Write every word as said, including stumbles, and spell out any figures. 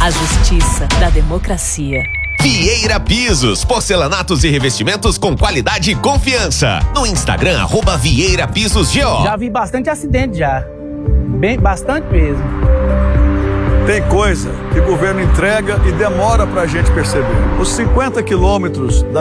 A justiça da democracia. Vieira Pisos, porcelanatos e revestimentos com qualidade e confiança. No Instagram, arroba Vieira Pisos G O. Já vi bastante acidente já. Bem, bastante mesmo. Tem coisa que o governo entrega e demora pra gente perceber. Os cinquenta quilômetros da